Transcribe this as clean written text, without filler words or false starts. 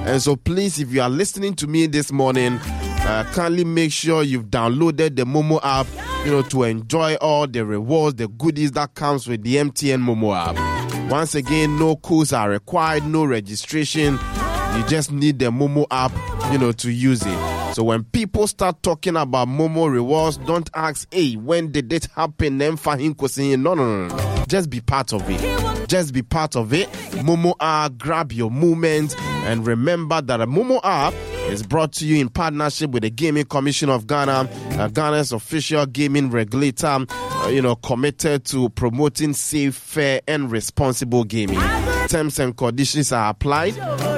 And so please, if you are listening to me this morning, kindly make sure you've downloaded the Momo app, to enjoy all the rewards, the goodies that comes with the MTN Momo app. Once again, no codes are required, no registration. You just need the Momo app, to use it. So when people start talking about Momo rewards, don't ask, hey, when did it happen? No. Just be part of it. Just be part of it. Momo app, grab your moment. And remember that a Momo app is brought to you in partnership with the Gaming Commission of Ghana, Ghana's official gaming regulator, committed to promoting safe, fair, and responsible gaming. Terms and conditions are applied.